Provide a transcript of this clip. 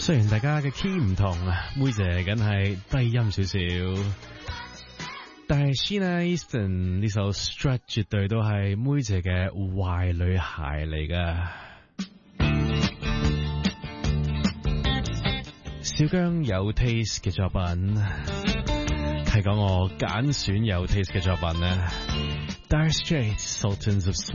雖然大家嘅 key 唔同，妹姐梗係低音少少，但係 Sheena Easton 呢首 Strut 絕對都係妹姐嘅壞女孩嚟噶。小姜有 taste 嘅作品，係講我揀選有 taste 嘅作品呢。Dire Straits Sultans of Swing。